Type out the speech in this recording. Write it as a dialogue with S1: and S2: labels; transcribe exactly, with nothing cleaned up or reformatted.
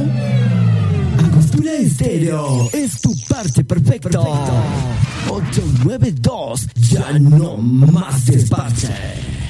S1: Angostura Estéreo es tu parte perfecta. ocho nueve dos, ya no más despache.